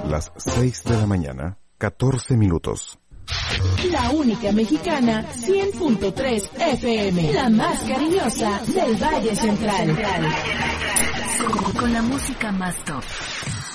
Las 6 de la mañana, 14 minutos. La única mexicana, 100.3 FM, la más cariñosa del Valle Central. Con la música más top.